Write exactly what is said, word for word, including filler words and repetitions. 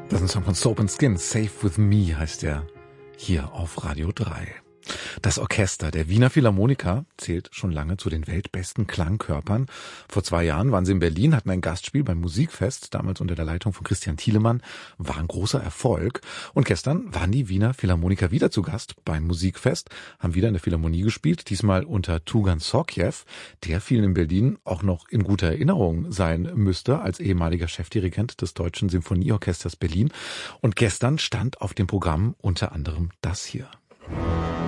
Das ist ein Song von Soap and Skin. Safe with Me heißt der hier auf Radio drei. Das Orchester der Wiener Philharmoniker zählt schon lange zu den weltbesten Klangkörpern. Vor zwei Jahren waren sie in Berlin, hatten ein Gastspiel beim Musikfest, damals unter der Leitung von Christian Thielemann, war ein großer Erfolg. Und gestern waren die Wiener Philharmoniker wieder zu Gast beim Musikfest, haben wieder in der Philharmonie gespielt, diesmal unter Tugan Sorkjew, der vielen in Berlin auch noch in guter Erinnerung sein müsste, als ehemaliger Chefdirigent des Deutschen Sinfonieorchesters Berlin. Und gestern stand auf dem Programm unter anderem das hier.